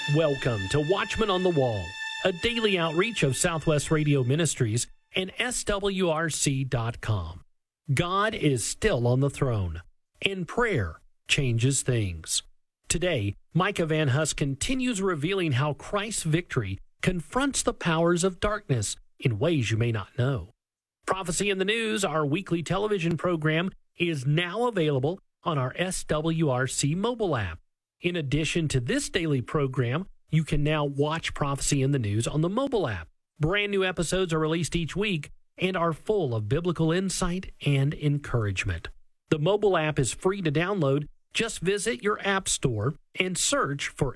Welcome to Watchman on the Wall, a daily outreach of Southwest Radio Ministries and SWRC.com. God is still on the throne, and prayer changes things. Today, Micah Van Huss continues revealing how Christ's victory confronts the powers of darkness in ways you may not know. Prophecy in the News, our weekly television program, is now available on our SWRC mobile app. In addition to this daily program, you can now watch Prophecy in the News on the mobile app. Brand new episodes are released each week and are full of biblical insight and encouragement. The mobile app is free to download. Just visit your app store and search for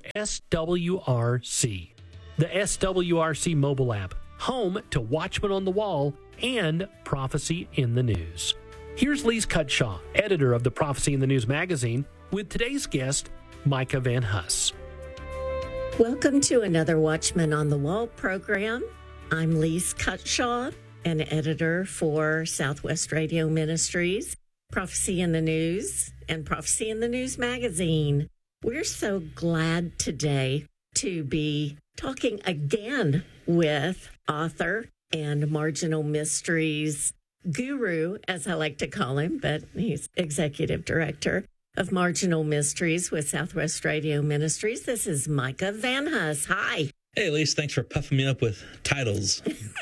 SWRC. The SWRC mobile app, home to Watchman on the Wall and Prophecy in the News. Here's Lise Cutshaw, editor of the Prophecy in the News magazine, with today's guest, Micah Van Huss. Welcome to another Watchman on the Wall program. I'm Lise Cutshaw, an editor for Southwest Radio Ministries, Prophecy in the News, and Prophecy in the News magazine. We're so glad today to be talking again with author and Marginal Mysteries guru, as I like to call him, but he's executive director of Marginal Mysteries with Southwest Radio Ministries. This is Micah Van Huss. Hi. Hey, Elise, thanks for puffing me up with titles.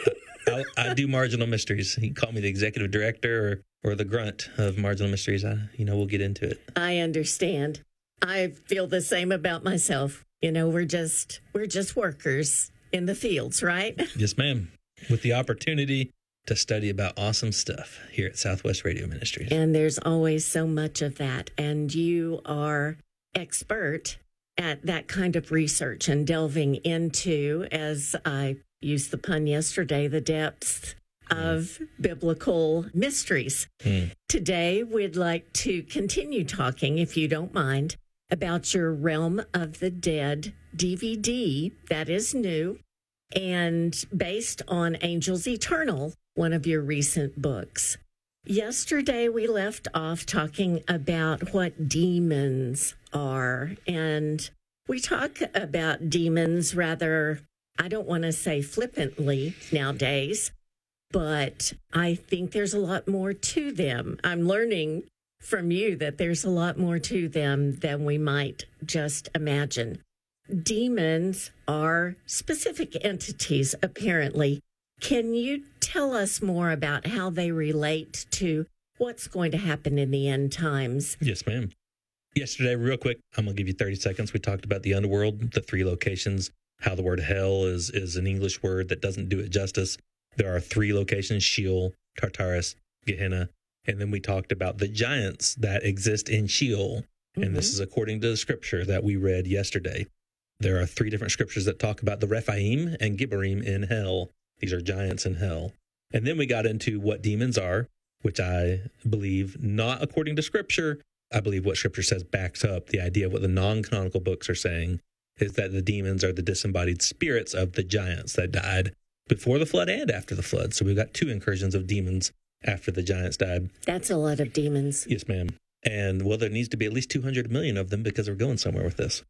I do Marginal Mysteries. You can call me the executive director or the grunt of Marginal Mysteries. We'll get into it. I understand. I feel the same about myself. We're just workers in the fields, right? Yes, ma'am. With the opportunity to study about awesome stuff here at Southwest Radio Ministries. And there's always so much of that. And you are expert at that kind of research and delving into, as I used the pun yesterday, the depths of biblical mysteries. Today, we'd like to continue talking, if you don't mind, about your Realm of the Dead DVD that is new and based on Angels Eternal, one of your recent books. Yesterday, we left off talking about what demons are, and we talk about demons rather, I don't want to say flippantly nowadays, but I think there's a lot more to them. I'm learning from you that there's a lot more to them than we might just imagine. Demons are specific entities, apparently. Can you tell us more about how they relate to what's going to happen in the end times? Yes, ma'am. Yesterday, real quick, I'm going to give you 30 seconds. We talked about the underworld, the three locations, how the word hell is an English word that doesn't do it justice. There are three locations: Sheol, Tartarus, Gehenna. And then we talked about the giants that exist in Sheol. And this is according to the scripture that we read yesterday. There are three different scriptures that talk about the Rephaim and Gibborim in hell. These are giants in hell. And then we got into what demons are, which I believe, not according to Scripture, I believe what Scripture says backs up the idea of what the non-canonical books are saying, is that the demons are the disembodied spirits of the giants that died before the flood and after the flood. So we've got two incursions of demons after the giants died. That's a lot of demons. Yes, ma'am. And, well, there needs to be at least 200 million of them because we're going somewhere with this.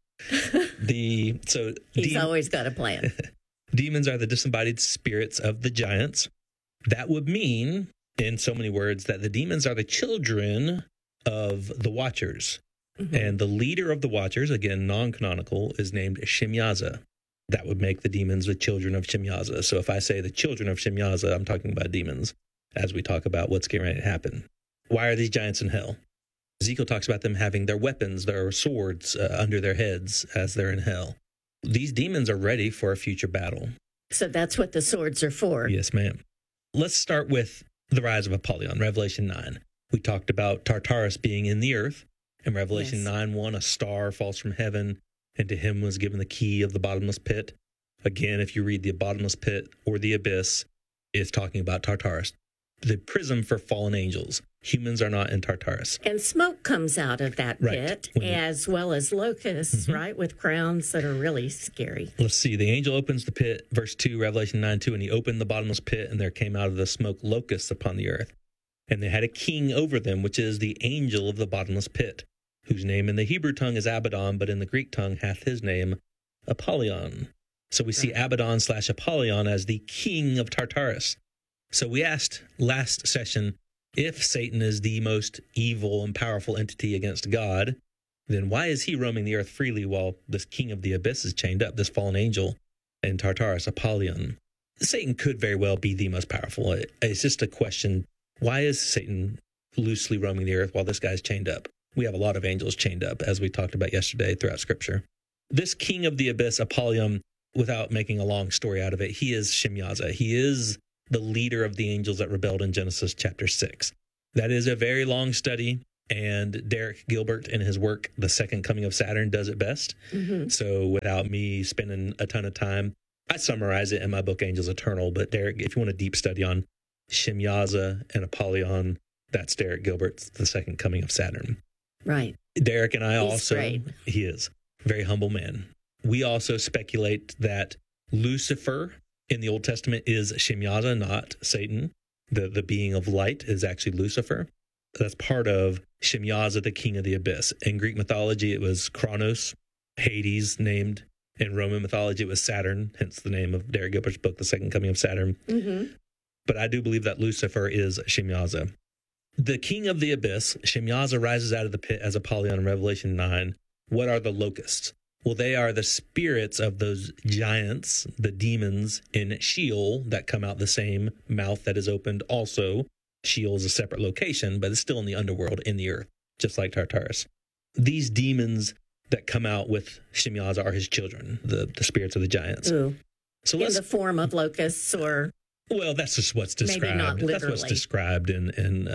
He's always got a plan. Demons are the disembodied spirits of the giants. That would mean, in so many words, that the demons are the children of the Watchers. And the leader of the Watchers, again, non-canonical, is named Shemyaza. That would make the demons the children of Shemyaza. So if I say the children of Shemyaza, I'm talking about demons as we talk about what's getting ready to happen. Why are these giants in hell? Ezekiel talks about them having their weapons, their swords under their heads as they're in hell. These demons are ready for a future battle. So that's what the swords are for. Yes, ma'am. Let's start with the rise of Apollyon, Revelation 9. We talked about Tartarus being in the earth. In Revelation 9:1, a star falls from heaven, and to him was given the key of the bottomless pit. Again, if you read the bottomless pit or the abyss, it's talking about Tartarus, the prison for fallen angels. Humans are not in Tartarus. And smoke comes out of that pit, as well as locusts, right, with crowns that are really scary. Let's see. The angel opens the pit, verse 2, Revelation 9:2, and he opened the bottomless pit, and there came out of the smoke locusts upon the earth. And they had a king over them, which is the angel of the bottomless pit, whose name in the Hebrew tongue is Abaddon, but in the Greek tongue hath his name Apollyon. So we see Abaddon / Apollyon as the king of Tartarus. So we asked last session, if Satan is the most evil and powerful entity against God, then why is he roaming the earth freely while this king of the abyss is chained up, this fallen angel in Tartarus, Apollyon? Satan could very well be the most powerful. It's just a question, why is Satan loosely roaming the earth while this guy's chained up? We have a lot of angels chained up, as we talked about yesterday throughout Scripture. This king of the abyss, Apollyon, without making a long story out of it, he is Shemyaza. He is the leader of the angels that rebelled in Genesis chapter 6. That is a very long study, and Derek Gilbert in his work, The Second Coming of Saturn, does it best. Mm-hmm. So without me spending a ton of time, I summarize it in my book, Angels Eternal. But Derek, if you want a deep study on Shemyaza and Apollyon, that's Derek Gilbert's The Second Coming of Saturn. Right. Derek and I He's also, great. He is a very humble man. We also speculate that Lucifer in the Old Testament is Shemyaza, not Satan. The being of light is actually Lucifer. That's part of Shemyaza, the king of the abyss. In Greek mythology, it was Kronos, Hades named. In Roman mythology, it was Saturn, hence the name of Derek Gilbert's book, The Second Coming of Saturn. Mm-hmm. But I do believe that Lucifer is Shemyaza. The king of the abyss, Shemyaza, rises out of the pit as Apollyon in Revelation 9. What are the locusts? Well, they are the spirits of those giants, the demons in Sheol that come out the same mouth that is opened also. Sheol is a separate location, but it's still in the underworld, in the earth, just like Tartarus. These demons that come out with Shemyaza are his children, the spirits of the giants. Ooh. So in the form of locusts or... Well, that's just what's described. Maybe not literally. That's what's described in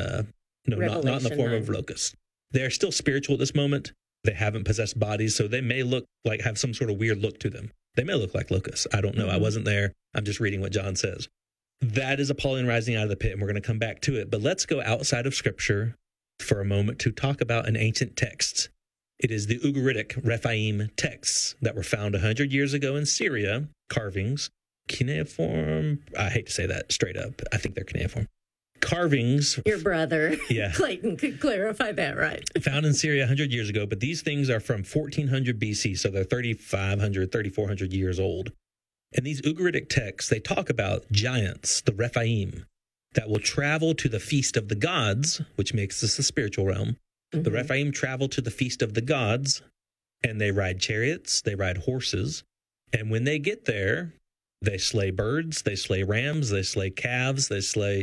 not in the form of locusts. They're still spiritual at this moment. They haven't possessed bodies, so they may look like have some sort of weird look to them. They may look like locusts. I don't know. Mm-hmm. I wasn't there. I'm just reading what John says. That is Apollyon rising out of the pit, and we're going to come back to it. But let's go outside of Scripture for a moment to talk about an ancient text. It is the Ugaritic Rephaim texts that were found 100 years ago in Syria, carvings, cuneiform. I hate to say that straight up. I think they're cuneiform. Carvings. Your brother, yeah. Clayton, could clarify that, right? Found in Syria 100 years ago, but these things are from 1400 BC, so they're 3,500, 3,400 years old. And these Ugaritic texts, they talk about giants, the Rephaim, that will travel to the feast of the gods, which makes this the spiritual realm. Mm-hmm. The Rephaim travel to the feast of the gods, and they ride chariots, they ride horses, and when they get there, they slay birds, they slay rams, they slay calves, they slay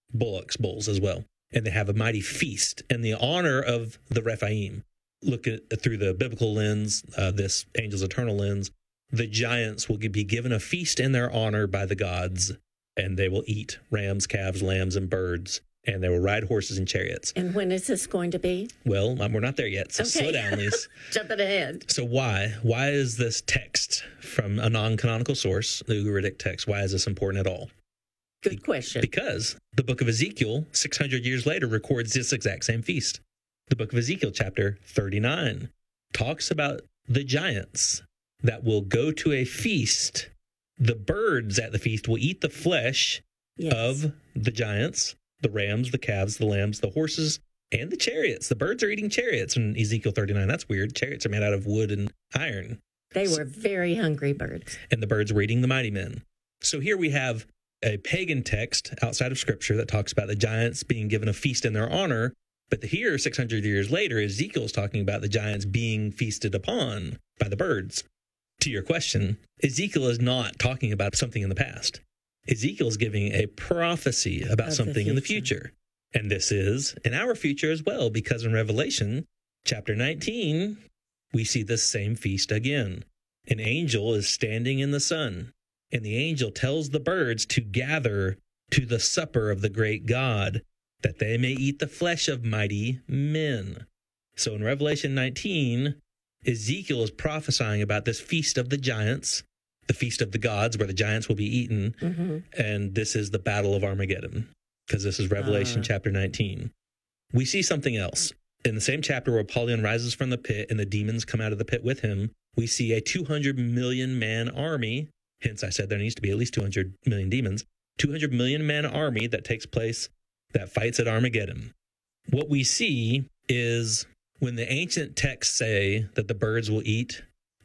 bulls as well. And they have a mighty feast in the honor of the Rephaim. Look at through the biblical lens, this Angels Eternal lens, the giants will be given a feast in their honor by the gods, and they will eat rams, calves, lambs, and birds, and they will ride horses and chariots. And when is this going to be? Well, we're not there yet, so okay. Slow down, Lise. Jumping ahead. So why? Why is this text from a non-canonical source, the Ugaritic text, why is this important at all? Good question. Because the book of Ezekiel, 600 years later, records this exact same feast. The book of Ezekiel, chapter 39, talks about the giants that will go to a feast. The birds at the feast will eat the flesh of the giants, the rams, the calves, the lambs, the horses, and the chariots. The birds are eating chariots in Ezekiel 39. That's weird. Chariots are made out of wood and iron. They were very hungry birds. And the birds were eating the mighty men. So here we have a pagan text outside of Scripture that talks about the giants being given a feast in their honor. But here, 600 years later, Ezekiel's talking about the giants being feasted upon by the birds. To your question, Ezekiel is not talking about something in the past. Ezekiel is giving a prophecy about something in the future. And this is in our future as well, because in Revelation chapter 19, we see this same feast again. An angel is standing in the sun, and the angel tells the birds to gather to the supper of the great God, that they may eat the flesh of mighty men. So in Revelation 19, Ezekiel is prophesying about this feast of the giants, the feast of the gods, where the giants will be eaten. Mm-hmm. And this is the battle of Armageddon, because this is Revelation chapter 19. We see something else. In the same chapter where Apollyon rises from the pit and the demons come out of the pit with him, we see a 200 million man army. Hence, I said there needs to be at least 200 million demons. 200 million man army that takes place, that fights at Armageddon. What we see is when the ancient texts say that the birds will eat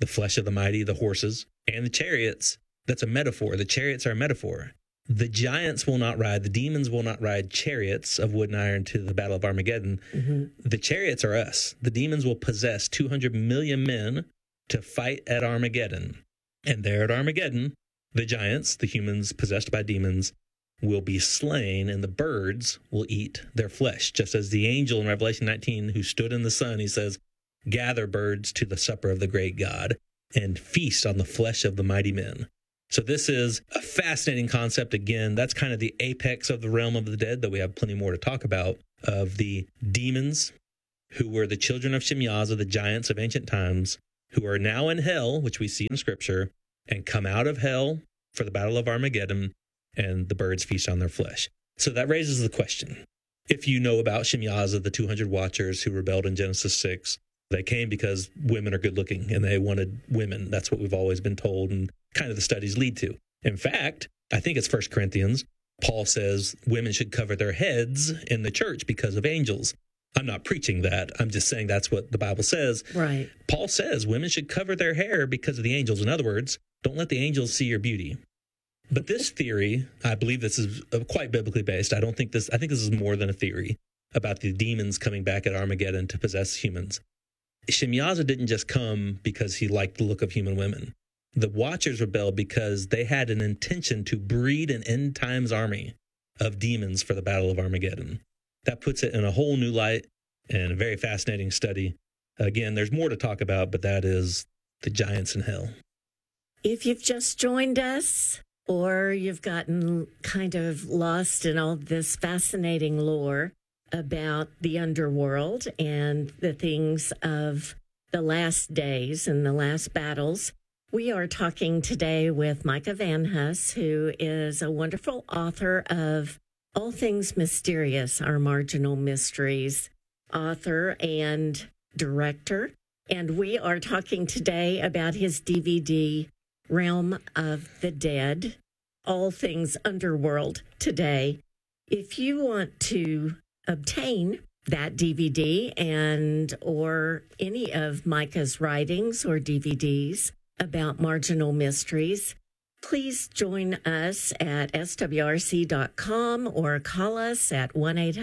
the flesh of the mighty, the horses, and the chariots. That's a metaphor. The chariots are a metaphor. The giants will not ride, the demons will not ride chariots of wood and iron to the battle of Armageddon. Mm-hmm. The chariots are us. The demons will possess 200 million men to fight at Armageddon. And there at Armageddon, the giants, the humans possessed by demons, will be slain, and the birds will eat their flesh. Just as the angel in Revelation 19 who stood in the sun, he says, gather birds to the supper of the great God and feast on the flesh of the mighty men. So this is a fascinating concept. Again, that's kind of the apex of the realm of the dead, that we have plenty more to talk about, of the demons who were the children of Shemyaza, the giants of ancient times, who are now in hell, which we see in Scripture, and come out of hell for the battle of Armageddon, and the birds feast on their flesh. So that raises the question. If you know about Shemyaza, the 200 watchers who rebelled in Genesis 6, they came because women are good looking and they wanted women. That's what we've always been told and kind of the studies lead to. In fact, I think it's 1 Corinthians, Paul says women should cover their heads in the church because of angels. I'm not preaching that. I'm just saying that's what the Bible says. Right. Paul says women should cover their hair because of the angels. In other words, don't let the angels see your beauty. But this theory, I believe this is quite biblically based. I think this is more than a theory about the demons coming back at Armageddon to possess humans. Shemyaza didn't just come because he liked the look of human women. The Watchers rebelled because they had an intention to breed an end times army of demons for the Battle of Armageddon. That puts it in a whole new light and a very fascinating study. Again, there's more to talk about, but that is the giants in hell. If you've just joined us, or you've gotten kind of lost in all this fascinating lore about the underworld and the things of the last days and the last battles, we are talking today with Micah Van Huss, who is a wonderful author of All Things Mysterious, Our Marginal Mysteries, author and director. And we are talking today about his DVD, Realm of the Dead, All Things Underworld today. If you want to obtain that DVD and or any of Micah's writings or DVDs about marginal mysteries, please join us at swrc.com or call us at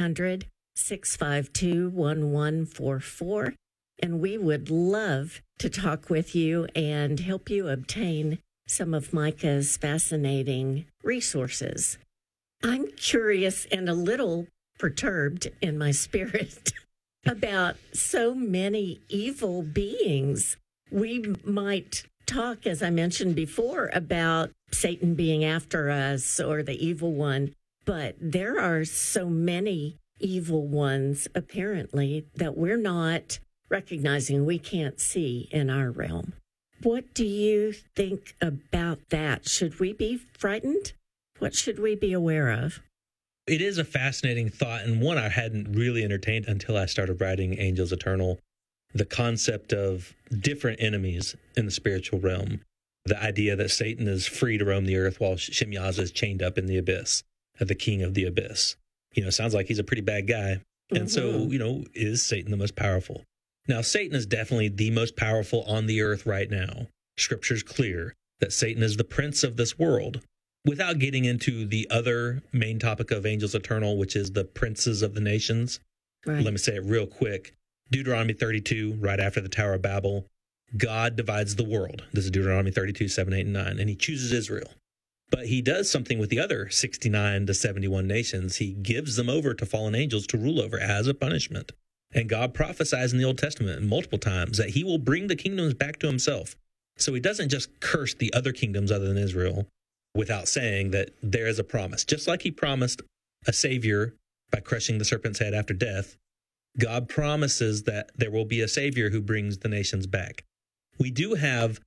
1-800-652-1144. And we would love to talk with you and help you obtain some of Micah's fascinating resources. I'm curious and a little perturbed in my spirit about so many evil beings. We might talk, as I mentioned before, about Satan being after us or the evil one, but there are so many evil ones, apparently, that we're not recognizing, we can't see in our realm. What do you think about that? Should we be frightened? What should we be aware of? It is a fascinating thought, and one I hadn't really entertained until I started writing Angels Eternal. The concept of different enemies in the spiritual realm. The idea that Satan is free to roam the earth while Shemyaza is chained up in the abyss, the king of the abyss. Sounds like he's a pretty bad guy. And so, is Satan the most powerful? Now, Satan is definitely the most powerful on the earth right now. Scripture's clear that Satan is the prince of this world. Without getting into the other main topic of Angels Eternal, which is the princes of the nations, right. Let me say it real quick. Deuteronomy 32, right after the Tower of Babel, God divides the world. This is Deuteronomy 32, 7, 8, and 9, and he chooses Israel. But he does something with the other 69 to 71 nations. He gives them over to fallen angels to rule over as a punishment. And God prophesies in the Old Testament multiple times that he will bring the kingdoms back to himself. So he doesn't just curse the other kingdoms other than Israel without saying that there is a promise. Just like he promised a savior by crushing the serpent's head after death, God promises that there will be a savior who brings the nations back. We do have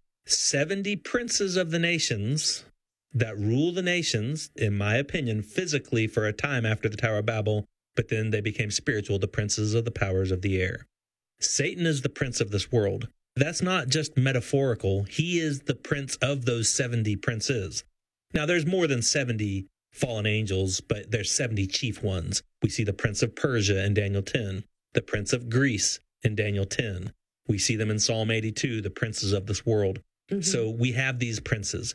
70 princes of the nations that rule the nations, in my opinion, physically for a time after the Tower of Babel, but then they became spiritual, the princes of the powers of the air. Satan is the prince of this world. That's not just metaphorical. He is the prince of those 70 princes. Now, there's more than 70 fallen angels, but there's 70 chief ones. We see the prince of Persia in Daniel 10, the prince of Greece in Daniel 10. We see them in Psalm 82, the princes of this world. Mhm. So we have these princes.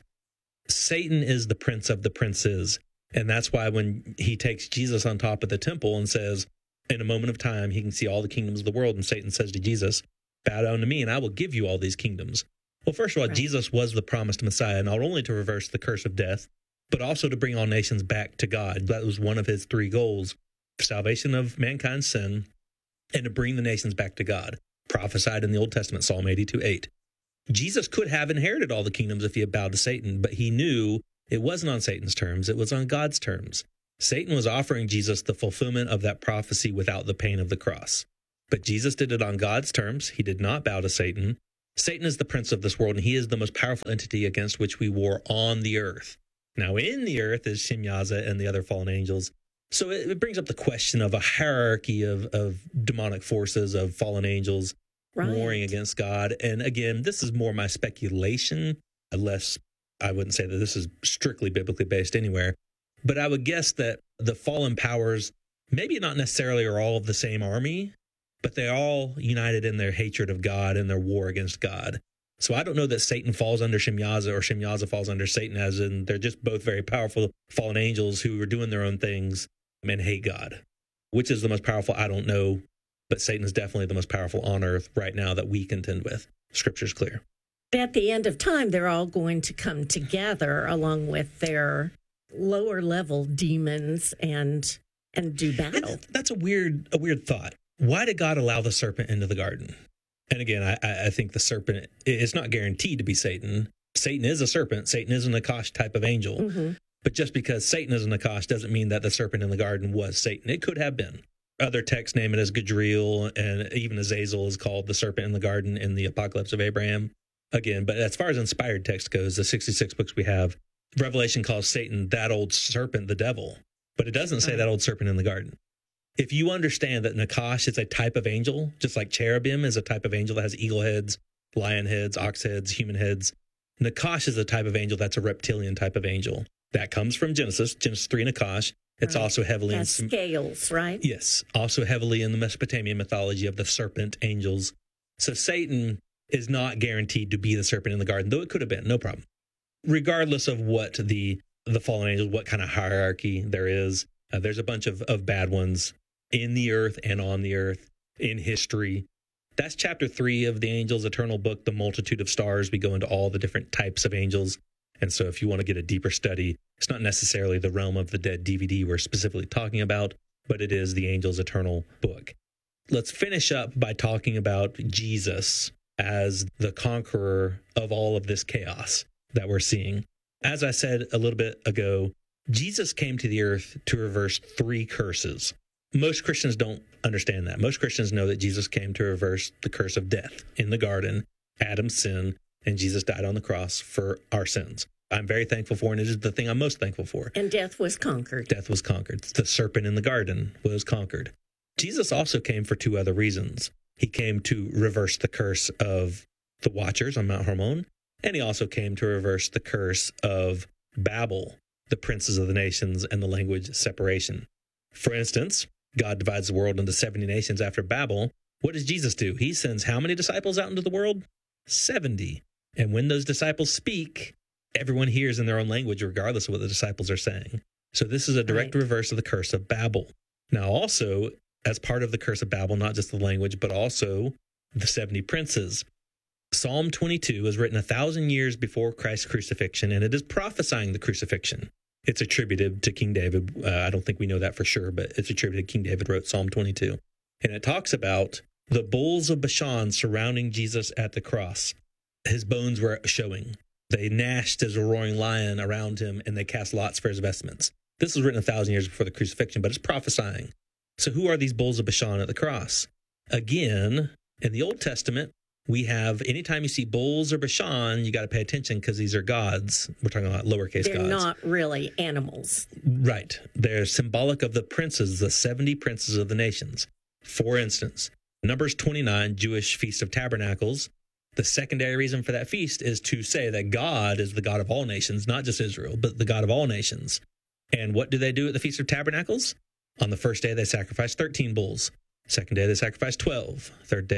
Satan is the prince of the princes. And that's why when he takes Jesus on top of the temple and says, in a moment of time, he can see all the kingdoms of the world. And Satan says to Jesus, bow down to me and I will give you all these kingdoms. Well, first of all, Right. Jesus was the promised Messiah, not only to reverse the curse of death, but also to bring all nations back to God. That was one of his three goals: salvation of mankind's sin and to bring the nations back to God, prophesied in the Old Testament, Psalm 82:8. Jesus could have inherited all the kingdoms if he had bowed to Satan, but he knew it wasn't on Satan's terms, it was on God's terms. Satan was offering Jesus the fulfillment of that prophecy without the pain of the cross. But Jesus did it on God's terms. He did not bow to Satan. Satan is the prince of this world, and he is the most powerful entity against which we war on the earth. Now, in the earth is Shemyaza and the other fallen angels. So it brings up the question of a hierarchy of demonic forces, of fallen angels Right. warring against God. And again, this is more my speculation, unless I wouldn't say that this is strictly biblically based anywhere. But I would guess that the fallen powers, maybe not necessarily are all of the same army, but they're all united in their hatred of God and their war against God. So I don't know that Satan falls under Shemyaza or Shemyaza falls under Satan, as in they're just both very powerful fallen angels who are doing their own things and hate God. Which is the most powerful? I don't know. But Satan is definitely the most powerful on earth right now that we contend with. Scripture's clear. At the end of time, they're all going to come together along with their lower level demons and do battle. And that's a weird thought. Why did God allow the serpent into the garden? And again, I think the serpent, it's not guaranteed to be Satan. Satan is a serpent. Satan is a Nakash type of angel. Mm-hmm. But just because Satan is a Nakash doesn't mean that the serpent in the garden was Satan. It could have been. Other texts name it as Gadriel, and even Azazel is called the serpent in the garden in the Apocalypse of Abraham. Again, but as far as inspired text goes, the 66 books we have, Revelation calls Satan that old serpent, the devil. But it doesn't say that old serpent in the garden. If you understand that Nakash is a type of angel, just like cherubim is a type of angel that has eagle heads, lion heads, ox heads, human heads, Nakash is a type of angel that's a reptilian type of angel. That comes from Genesis 3 Nakash. It's Right. also heavily in Has scales, right? Yes, also heavily in the Mesopotamian mythology of the serpent angels. So Satan is not guaranteed to be the serpent in the garden, though it could have been, no problem. Regardless of what the fallen angels, what kind of hierarchy there is, there's a bunch of bad ones in the earth and on the earth in history. That's chapter 3 of the Angels' Eternal Book, The Multitude of Stars. We go into all the different types of angels. And so if you want to get a deeper study, it's not necessarily the Realm of the Dead DVD we're specifically talking about, but it is the Angels' Eternal Book. Let's finish up by talking about Jesus as the conqueror of all of this chaos that we're seeing. As I said a little bit ago, Jesus came to the earth to reverse 3 curses. Most Christians don't understand that. Most Christians know that Jesus came to reverse the curse of death in the garden, Adam's sin, and Jesus died on the cross for our sins. I'm very thankful for, and it is the thing I'm most thankful for. And death was conquered. Death was conquered. The serpent in the garden was conquered. Jesus also came for 2 other reasons. He came to reverse the curse of the Watchers on Mount Hermon, and he also came to reverse the curse of Babel, the princes of the nations, and the language separation. For instance, God divides the world into 70 nations after Babel. What does Jesus do? He sends how many disciples out into the world? 70. And when those disciples speak, everyone hears in their own language, regardless of what the disciples are saying. So this is a direct reverse of the curse of Babel. Now, also, as part of the curse of Babel, not just the language, but also the 70 princes. Psalm 22 was written 1,000 years before Christ's crucifixion, and it is prophesying the crucifixion. It's attributed to King David. I don't think we know that for sure, but it's attributed. King David wrote Psalm 22. And it talks about the bulls of Bashan surrounding Jesus at the cross. His bones were showing. They gnashed as a roaring lion around him, and they cast lots for his vestments. This was written 1,000 years before the crucifixion, but it's prophesying. So who are these bulls of Bashan at the cross? Again, in the Old Testament, we have, anytime you see bulls or Bashan, you got to pay attention because these are gods. We're talking about lowercase They're gods. not really animals. Right. They're symbolic of the princes, the 70 princes of the nations. For instance, Numbers 29, Jewish Feast of Tabernacles. The secondary reason for that feast is to say that God is the God of all nations, not just Israel, but the God of all nations. And what do they do at the Feast of Tabernacles? On the first day, they sacrifice 13 bulls. Second day, they sacrifice 12. Third day,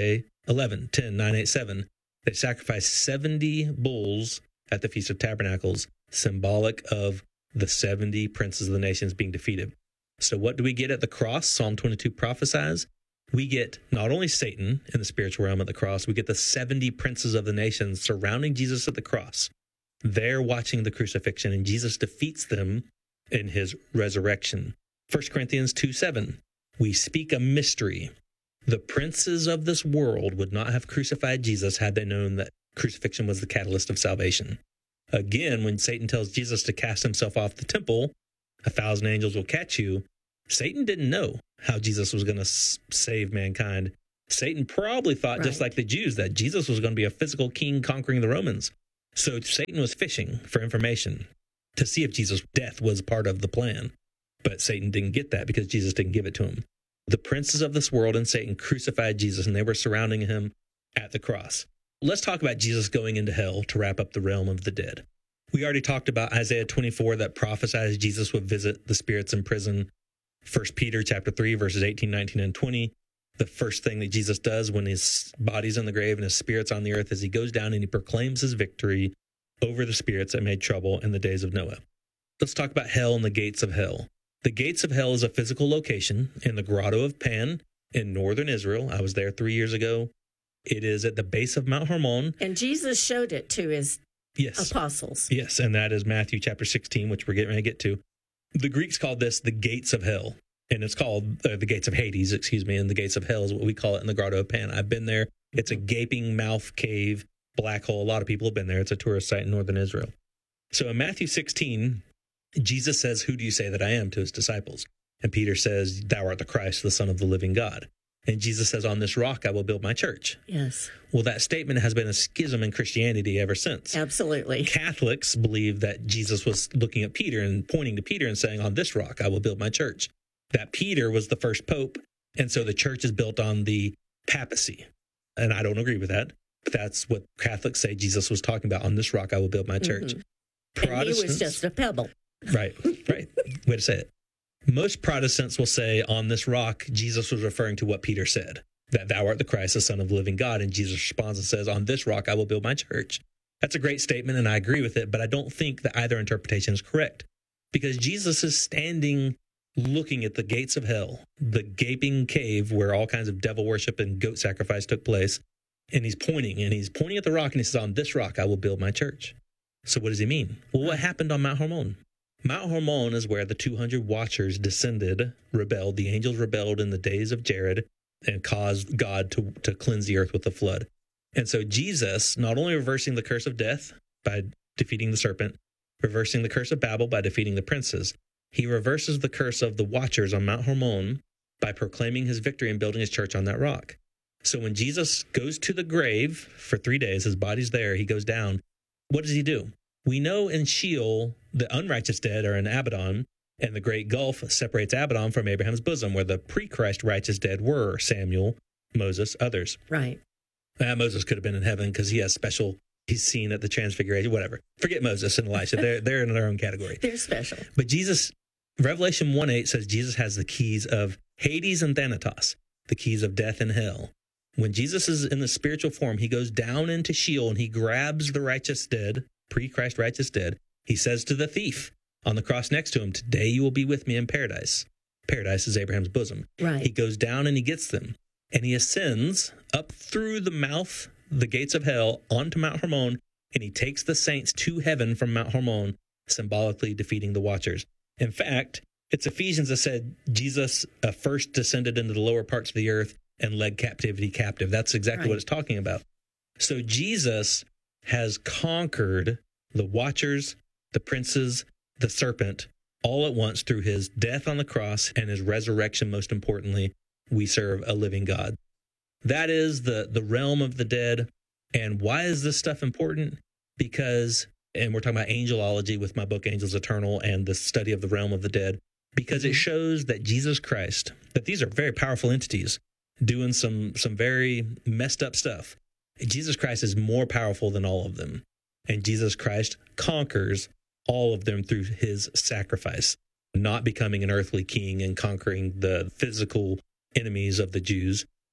11, 10, 9, 8, 7. They sacrificed 70 bulls at the Feast of Tabernacles, symbolic of the 70 princes of the nations being defeated. So what do we get at the cross? Psalm 22 prophesies. We get not only Satan in the spiritual realm at the cross, we get the 70 princes of the nations surrounding Jesus at the cross. They're watching the crucifixion, and Jesus defeats them in his resurrection. 1 Corinthians 2:7. We speak a mystery. The princes of this world would not have crucified Jesus had they known that crucifixion was the catalyst of salvation. Again, when Satan tells Jesus to cast himself off the temple, 1,000 angels will catch you. Satan didn't know how Jesus was going to save mankind. Satan probably thought, just like the Jews, that Jesus was going to be a physical king conquering the Romans. So Satan was fishing for information to see if Jesus' death was part of the plan. But Satan didn't get that because Jesus didn't give it to him. The princes of this world and Satan crucified Jesus, and they were surrounding him at the cross. Let's talk about Jesus going into hell to wrap up the realm of the dead. We already talked about Isaiah 24 that prophesies Jesus would visit the spirits in prison. 1 Peter chapter 3, verses 18, 19, and 20. The first thing that Jesus does when his body's in the grave and his spirit's on the earth is he goes down and he proclaims his victory over the spirits that made trouble in the days of Noah. Let's talk about hell and the gates of hell. The gates of hell is a physical location in the Grotto of Pan in northern Israel. I was there 3 years ago. It is at the base of Mount Hermon. And Jesus showed it to his apostles. Yes, and that is Matthew chapter 16, which we're getting ready to get to. The Greeks called this the gates of hell, and it's called the gates of Hades, and the gates of hell is what we call it in the Grotto of Pan. I've been there. It's a gaping mouth cave, black hole. A lot of people have been there. It's a tourist site in northern Israel. So in Matthew 16, Jesus says, "Who do you say that I am?" to his disciples. And Peter says, "Thou art the Christ, the Son of the living God." And Jesus says, "On this rock I will build my church." Yes. Well, that statement has been a schism in Christianity ever since. Absolutely. Catholics believe that Jesus was looking at Peter and pointing to Peter and saying, "On this rock I will build my church." That Peter was the first pope, and so the church is built on the papacy. And I don't agree with that, but that's what Catholics say Jesus was talking about. On this rock I will build my church. Mm-hmm. And he was just a pebble. Right. Way to say it. Most Protestants will say on this rock, Jesus was referring to what Peter said, that thou art the Christ, the Son of the living God. And Jesus responds and says, "On this rock I will build my church." That's a great statement, and I agree with it, but I don't think that either interpretation is correct, because Jesus is standing looking at the gates of hell, the gaping cave where all kinds of devil worship and goat sacrifice took place. And he's pointing at the rock, and he says, "On this rock I will build my church." So what does he mean? Well, what happened on Mount Hermon? Mount Hermon is where the 200 watchers descended, rebelled. The angels rebelled in the days of Jared and caused God to cleanse the earth with the flood. And so Jesus, not only reversing the curse of death by defeating the serpent, reversing the curse of Babel by defeating the princes, he reverses the curse of the watchers on Mount Hermon by proclaiming his victory and building his church on that rock. So when Jesus goes to the grave for 3 days, his body's there, he goes down. What does he do? We know in Sheol, the unrighteous dead are in Abaddon, and the great gulf separates Abaddon from Abraham's bosom, where the pre-Christ righteous dead were Samuel, Moses, others. Right. Moses could have been in heaven because he has he's seen at the transfiguration, whatever. Forget Moses and Elisha. They're in their own category. They're special. But Jesus, Revelation 1:8 says Jesus has the keys of Hades and Thanatos, the keys of death and hell. When Jesus is in the spiritual form, he goes down into Sheol and he grabs the righteous dead, pre-Christ righteous dead. He says to the thief on the cross next to him, "Today you will be with me in paradise." Paradise is Abraham's bosom. Right. He goes down and he gets them. And he ascends up through the gates of hell, onto Mount Hermon, and he takes the saints to heaven from Mount Hermon, symbolically defeating the watchers. In fact, it's Ephesians that said Jesus first descended into the lower parts of the earth and led captivity captive. That's exactly what it's talking about. So Jesus has conquered the watchers, the princes, the serpent, all at once through his death on the cross and his resurrection. Most importantly, we serve a living God. That is the realm of the dead. And why is this stuff important? Because, and we're talking about angelology with my book, Angels Eternal, and the study of the realm of the dead, because it shows that Jesus Christ, that these are very powerful entities doing some very messed up stuff. Jesus Christ is more powerful than all of them. And Jesus Christ conquers all of them through his sacrifice, not becoming an earthly king and conquering the physical enemies of the Jews,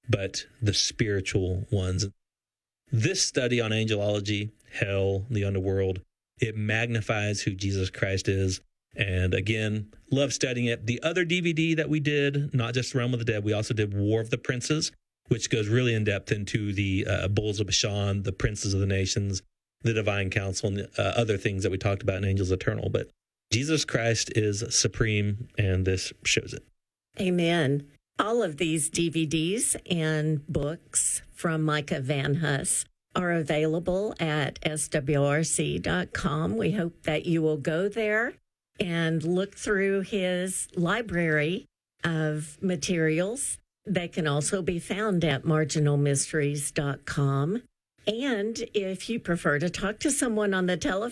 but the spiritual ones. This study on angelology, hell, the underworld, it magnifies who Jesus Christ is. And again, love studying it. The other DVD that we did, not just Realm of the Dead, we also did War of the Princes, which goes really in depth into the Bulls of Bashan, the Princes of the Nations, the Divine Council, and other things that we talked about in Angels Eternal. But Jesus Christ is supreme, and this shows it. Amen. All of these DVDs and books from Micah Van Huss are available at swrc.com. We hope that you will go there and look through his library of materials. They can also be found at marginalmysteries.com. And if you prefer to talk to someone on the telephone,